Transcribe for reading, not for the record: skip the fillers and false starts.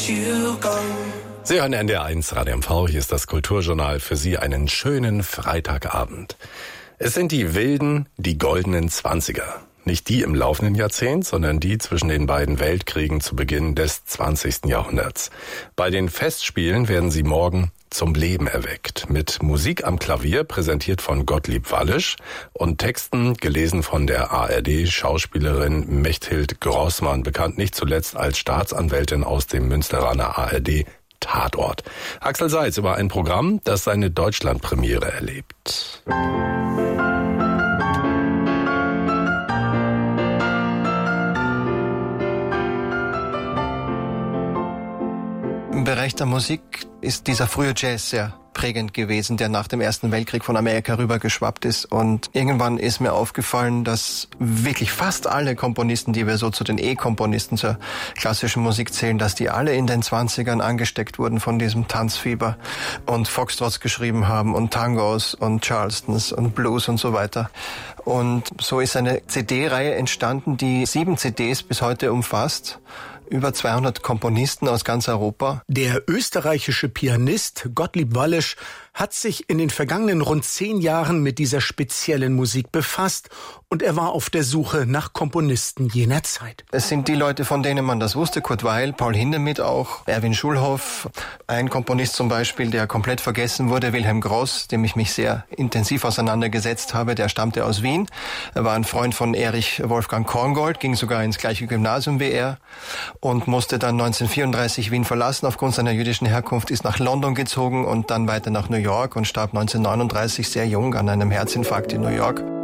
you go. Sie hören NDR1 Radio MV, hier ist das Kulturjournal, für Sie einen schönen Freitagabend. Es sind die wilden, die goldenen 20er. Nicht die im laufenden Jahrzehnt, sondern die zwischen den beiden Weltkriegen zu Beginn des 20. Jahrhunderts. Bei den Festspielen werden sie morgen zum Leben erweckt. Mit Musik am Klavier, präsentiert von Gottlieb Wallisch, und Texten gelesen von der ARD-Schauspielerin Mechthild Grossmann, bekannt nicht zuletzt als Staatsanwältin aus dem Münsteraner ARD Tatort. Axel Seitz über ein Programm, das seine Deutschlandpremiere erlebt. Im Bereich der Musik ist dieser frühe Jazz sehr prägend gewesen, der nach dem Ersten Weltkrieg von Amerika rübergeschwappt ist. Und irgendwann ist mir aufgefallen, dass wirklich fast alle Komponisten, die wir so zu den E-Komponisten zur klassischen Musik zählen, dass die alle in den 20ern angesteckt wurden von diesem Tanzfieber und Foxtrots geschrieben haben und Tangos und Charlestons und Blues und so weiter. Und so ist eine CD-Reihe entstanden, die 7 CDs bis heute umfasst. Über 200 Komponisten aus ganz Europa. Der österreichische Pianist Gottlieb Wallisch hat sich in den vergangenen rund 10 Jahren mit dieser speziellen Musik befasst und er war auf der Suche nach Komponisten jener Zeit. Es sind die Leute, von denen man das wusste, Kurt Weill, Paul Hindemith auch, Erwin Schulhoff, ein Komponist zum Beispiel, der komplett vergessen wurde, Wilhelm Gross, dem ich mich sehr intensiv auseinandergesetzt habe, der stammte aus Wien. Er war ein Freund von Erich Wolfgang Korngold, ging sogar ins gleiche Gymnasium wie er und musste dann 1934 Wien verlassen aufgrund seiner jüdischen Herkunft, ist nach London gezogen und dann weiter nach New York und starb 1939 sehr jung an einem Herzinfarkt in New York.